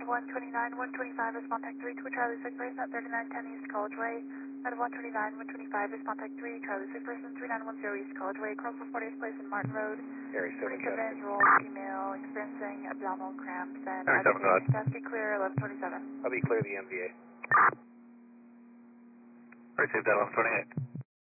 129, 125 is contact 3 to Charlie 6 person at 3910 East College Way. At 129, 125 is contact 3 Charlie 6 person 3910 East College Way. Crossville 40th Place in Martin Road. Area 7 27 year old female experiencing abdominal cramps and Area 7 God. capacity clear 1127. I'll be clear the MVA. Received that 1128.